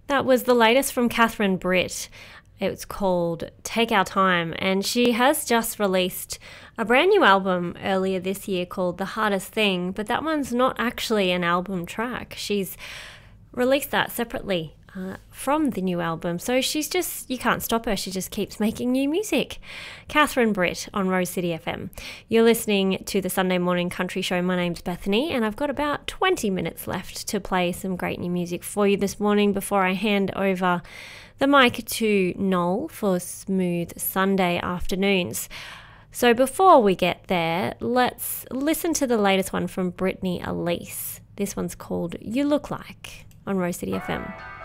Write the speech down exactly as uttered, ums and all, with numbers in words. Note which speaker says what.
Speaker 1: That was the latest from Catherine Britt. It's called Take Our Time, and she has just released a brand new album earlier this year called The Hardest Thing, but that one's not actually an album track. She's released that separately uh, from the new album, so she's just, you can't stop her, she just keeps making new music. Catherine Britt on Rose City F M. You're listening to the Sunday Morning Country Show. My name's Bethany, and I've got about twenty minutes left to play some great new music for you this morning before I hand over the mic to Noel for smooth Sunday afternoons. So before we get there, let's listen to the latest one from Brittany Elise. This one's called You Look Like on Rose City F M.